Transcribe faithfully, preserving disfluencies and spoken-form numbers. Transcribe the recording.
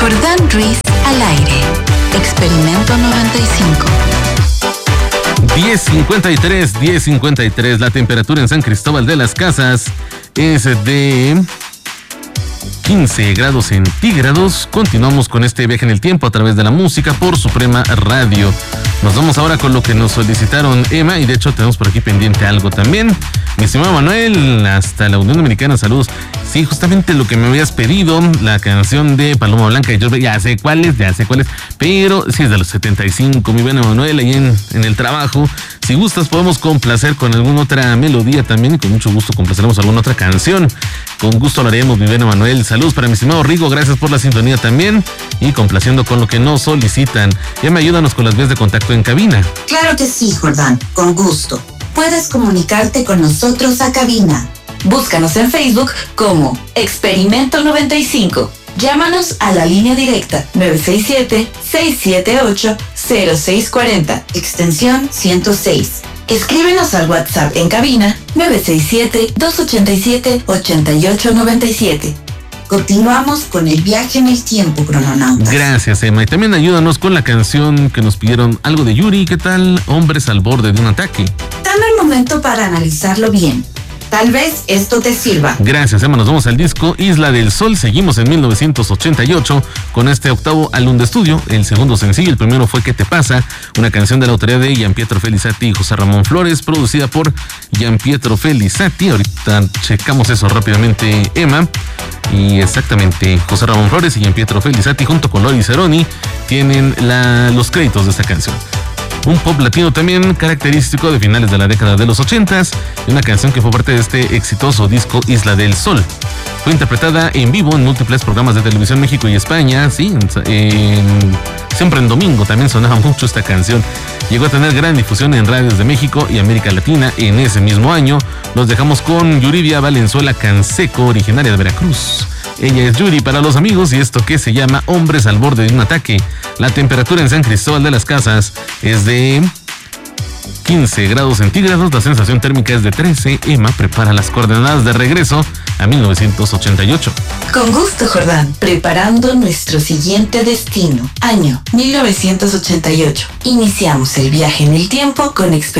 Jordán Ruiz al aire. Experimento noventa y cinco. diez cincuenta y tres, diez cincuenta y tres. La temperatura en San Cristóbal de las Casas es de quince grados centígrados. Continuamos con este viaje en el tiempo a través de la música por Suprema Radio. Nos vamos ahora con lo que nos solicitaron, Emma, y de hecho tenemos por aquí pendiente algo también. Mi estimado Manuel, hasta la Unión Dominicana, saludos. Sí, justamente lo que me habías pedido, la canción de Paloma Blanca y yo, ya sé cuál es, ya sé cuál es, pero sí es de los setenta y cinco, mi buen Manuel, ahí en, en el trabajo. Si gustas podemos complacer con alguna otra melodía también, y con mucho gusto complaceremos alguna otra canción. Con gusto lo haremos, mi buen Manuel. Saludos para mi estimado Rigo, gracias por la sintonía también, y complaciendo con lo que nos solicitan. Emma, ayúdanos con las vías de contacto en cabina. Claro que sí, Jordán, con gusto. Puedes comunicarte con nosotros a cabina. Búscanos en Facebook como Experimento noventa y cinco. Llámanos a la línea directa nueve seis siete, seis siete ocho, cero seis cuatro cero, extensión ciento seis. Escríbenos al WhatsApp en cabina nueve seis siete, dos ocho siete, ocho ocho nueve siete. Continuamos con el viaje en el tiempo, crononautas. Gracias, Emma. Y también ayúdanos con la canción que nos pidieron, algo de Yuri. ¿Qué tal? Hombres al borde de un ataque. Dame el momento para analizarlo bien. Tal vez esto te sirva. Gracias, Emma. Nos vamos al disco Isla del Sol. Seguimos en mil novecientos ochenta y ocho con este octavo álbum de estudio. El segundo sencillo, el primero fue ¿Qué te pasa? Una canción de la autoría de Gianpietro Felizati y José Ramón Flores, producida por Gianpietro Felizati. Ahorita checamos eso rápidamente, Emma. Y exactamente, José Ramón Flores y Gianpietro Felizati junto con Lori Ceroni tienen la, los créditos de esta canción. Un pop latino también característico de finales de la década de los ochentas, y una canción que fue parte de este exitoso disco Isla del Sol. Fue interpretada en vivo en múltiples programas de televisión México y España, sí, en, en, siempre en domingo también sonaba mucho esta canción. Llegó a tener gran difusión en radios de México y América Latina en ese mismo año. Los dejamos con Yuribia Valenzuela Canseco, originaria de Veracruz. Ella es Yuri para los amigos, y esto que se llama Hombres al borde de un ataque. La temperatura en San Cristóbal de las Casas es de quince grados centígrados, la sensación térmica es de trece. Emma prepara las coordenadas de regreso a mil novecientos ochenta y ocho. Con gusto, Jordán, preparando nuestro siguiente destino. Año mil novecientos ochenta y ocho. Iniciamos el viaje en el tiempo con experiencia.